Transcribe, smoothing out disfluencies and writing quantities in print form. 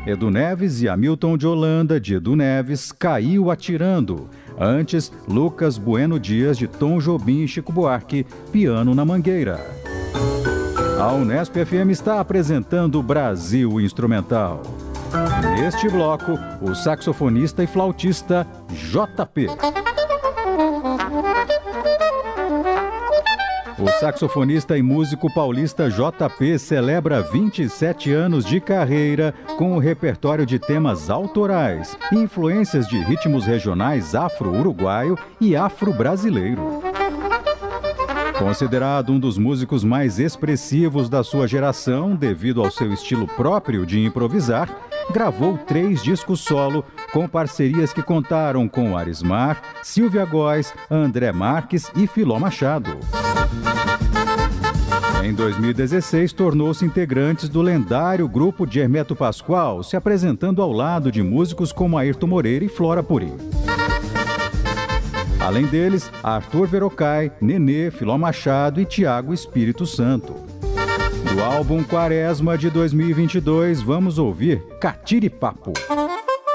Edu Neves e Hamilton de Holanda, de Edu Neves, Caiu Atirando. Antes, Lucas Bueno Dias, de Tom Jobim e Chico Buarque, Piano na Mangueira. A Unesp FM está apresentando Brasil Instrumental. Neste bloco, o saxofonista e flautista JP. O saxofonista e músico paulista JP celebra 27 anos de carreira com o repertório de temas autorais e influências de ritmos regionais afro-uruguaio e afro-brasileiro. Considerado um dos músicos mais expressivos da sua geração, devido ao seu estilo próprio de improvisar, gravou 3 discos solo com parcerias que contaram com Arismar, Silvia Góes, André Marques e Filó Machado. Em 2016, tornou-se integrante do lendário grupo de Hermeto Pascoal, se apresentando ao lado de músicos como Ayrton Moreira e Flora Purim. Além deles, Arthur Verocai, Nenê, Filó Machado e Tiago Espírito Santo. Do álbum Quaresma de 2022, vamos ouvir Catiripapo.